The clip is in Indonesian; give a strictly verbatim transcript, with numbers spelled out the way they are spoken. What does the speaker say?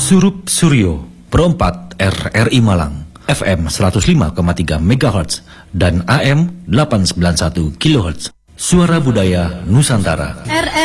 Surup Suryo, Perempat R R I Malang, F M seratus lima koma tiga megahertz dan A M delapan ratus sembilan puluh satu kilohertz. Suara Budaya Nusantara.